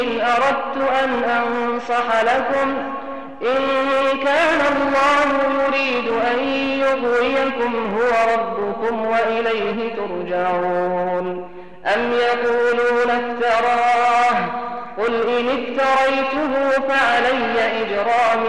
إن أردت أن أنصح لكم إن كان الله يريد أن يغويكم هو ربكم وإليه ترجعون. أم يقولون افتراه قل إن افتريته فعلي إجرامي